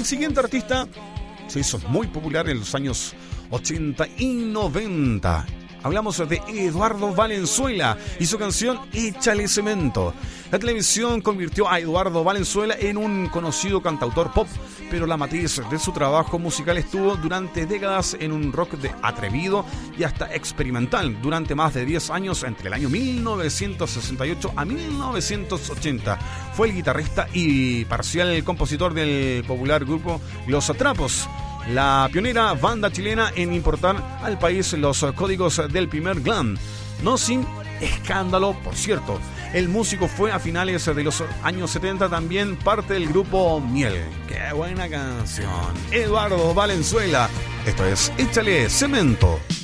El siguiente artista se hizo muy popular en los años 80 y 90. Hablamos de Eduardo Valenzuela y su canción Échale Cemento. La televisión convirtió a Eduardo Valenzuela en un conocido cantautor pop, pero la matriz de su trabajo musical estuvo durante décadas en un rock de atrevido y hasta experimental. Durante más de 10 años, entre el año 1968 a 1980, fue el guitarrista y parcial compositor del popular grupo Los Trapos, la pionera banda chilena en importar al país los códigos del primer glam. No sin escándalo, por cierto. El músico fue a finales de los años 70 también parte del grupo Miel. ¡Qué buena canción! Eduardo Valenzuela. Esto es Échale Cemento.